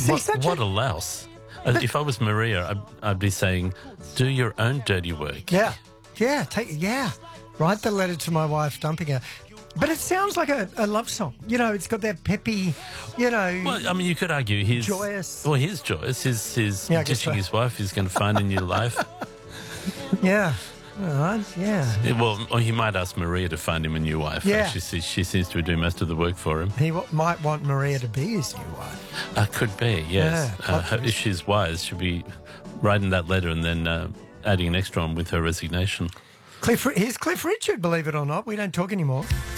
What a louse. If I was Maria, I'd be saying, do your own dirty work. Yeah. Write the letter to my wife dumping her. But it sounds like a love song. You know, it's got that peppy, Well, I mean, you could argue he's joyous. Well, he's joyous. His Yeah, I guess ditching so. his wife is going to find a new life. Yeah. All right. Yeah. Well, or he might ask Maria to find him a new wife. Yeah. Actually, she seems to do most of the work for him. He might want Maria to be his new wife. Could be, yes. Yeah, If she's wise, she'll be writing that letter and then adding an extra on with her resignation. Here's Cliff Richard, believe it or not. We don't talk anymore.